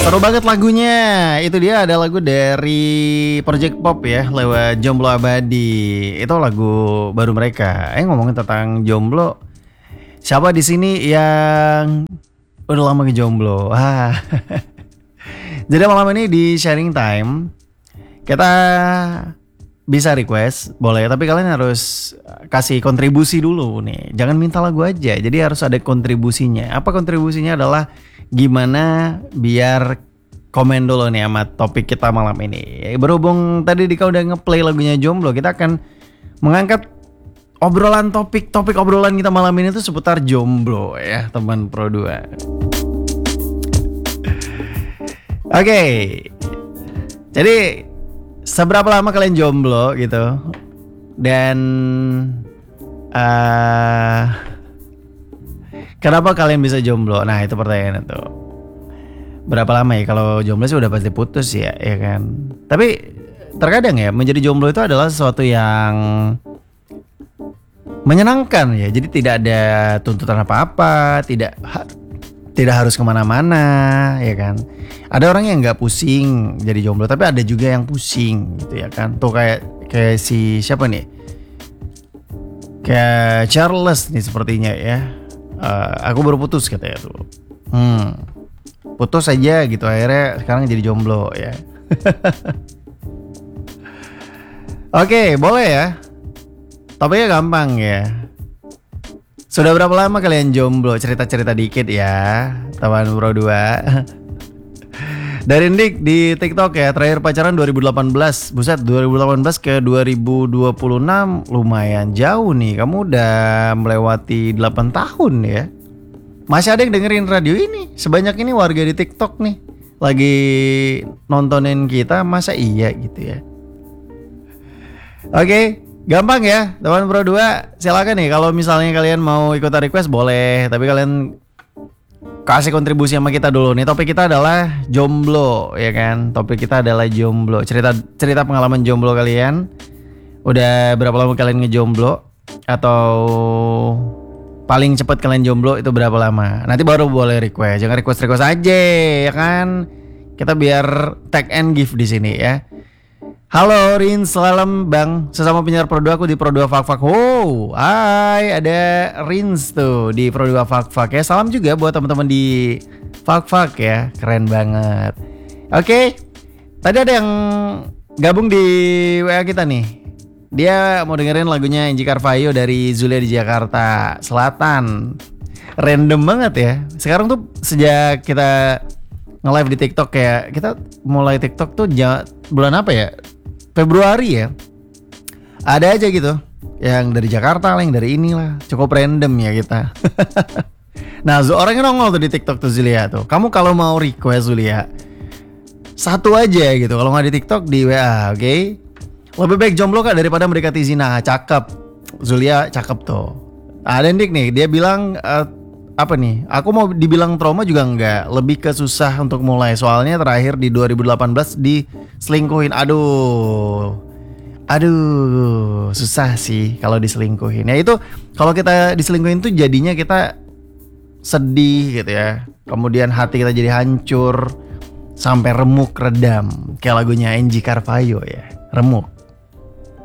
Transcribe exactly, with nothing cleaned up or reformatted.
Seru banget lagunya. Itu dia ada lagu dari Project Pop ya, lewat Jomblo Abadi. Itu lagu baru mereka. Eh ngomongin tentang jomblo, siapa di sini yang udah lama ngejomblo? Ah. Jadi malam ini di sharing time kita bisa request, boleh, tapi kalian harus kasih kontribusi dulu nih. Jangan minta lagu aja. Jadi harus ada kontribusinya. Apa kontribusinya adalah gimana biar komen dulu nih sama topik kita malam ini. Berhubung tadi Dika udah ngeplay lagunya Jomblo, kita akan mengangkat obrolan topik topik obrolan kita malam ini tuh seputar jomblo ya teman Pro dua. Oke, okay. Jadi seberapa lama kalian jomblo gitu? Dan uh, kenapa kalian bisa jomblo? Nah itu pertanyaan itu. Berapa lama ya? Kalau jomblo sih udah pasti putus ya, ya kan. Tapi terkadang ya menjadi jomblo itu adalah sesuatu yang menyenangkan ya. Jadi tidak ada tuntutan apa-apa, tidak ha- tidak harus kemana-mana, ya kan. Ada orang yang nggak pusing jadi jomblo, tapi ada juga yang pusing gitu ya kan. Tuh kayak kayak si siapa nih? Kayak Charles nih sepertinya ya. Uh, aku baru putus katanya tuh. Hmm. Putus aja gitu, akhirnya sekarang jadi jomblo ya. Oke, boleh ya. Topiknya gampang ya. Sudah berapa lama kalian jomblo? Cerita-cerita dikit ya, teman Pro dua. Dari Nick di TikTok ya, terakhir pacaran dua ribu delapan belas. Buset, dua ribu delapan belas ke dua ribu dua puluh enam lumayan jauh nih. Kamu udah melewati delapan tahun ya. Masih ada yang dengerin radio ini. Sebanyak ini warga di TikTok nih lagi nontonin kita, masa iya gitu ya. Oke, gampang ya teman Pro dua. Silakan nih kalau misalnya kalian mau ikutan request boleh, tapi kalian kasih kontribusi sama kita dulu nih. Topik kita adalah jomblo ya kan. Topik kita adalah jomblo. Cerita cerita pengalaman jomblo kalian. Udah berapa lama kalian ngejomblo, atau paling cepat kalian jomblo itu berapa lama? Nanti baru boleh request. Jangan request-request aja ya kan. Kita biar tag and give di sini ya. Halo Rin, salam Bang. Sesama penyiar Pro dua, aku di Pro dua Fak Fak. Wow, hai, ada Rins tuh di Pro dua Fak Fak ya. Salam juga buat teman-teman di Fak Fak ya. Keren banget. Oke. Tadi ada yang gabung di W A kita nih. Dia mau dengerin lagunya Enji Carvayo dari Zulia di Jakarta Selatan. Random banget ya. Sekarang tuh sejak kita nge-live di TikTok ya, kita mulai TikTok tuh ja- bulan apa ya? Februari ya. Ada aja gitu yang dari Jakarta lah, yang dari inilah. Cukup random ya kita. Nah, orangnya nongol tuh di TikTok tuh Zulia tuh. Kamu kalau mau request Zulia, satu aja gitu. Kalau nggak di TikTok, di W A, oke? Okay? Lebih baik jomblo kak daripada mendekati zina. Cakep, Zulia cakep tuh. Ada Nick nih, dia bilang uh, apa nih? Aku mau dibilang trauma juga enggak. Lebih ke susah untuk mulai. Soalnya terakhir di dua ribu delapan belas diselingkuhin. Aduh, aduh, susah sih kalau diselingkuhin. Ya itu kalau kita diselingkuhin tuh jadinya kita sedih gitu ya. Kemudian hati kita jadi hancur sampai remuk redam. Kayak lagunya Enji Carvayo ya, remuk.